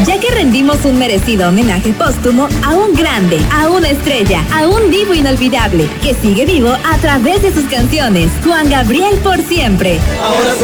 ya que rendimos un merecido homenaje póstumo a un grande, a una estrella, a un divo inolvidable, que sigue vivo a través de sus canciones. Juan Gabriel por siempre. Ahora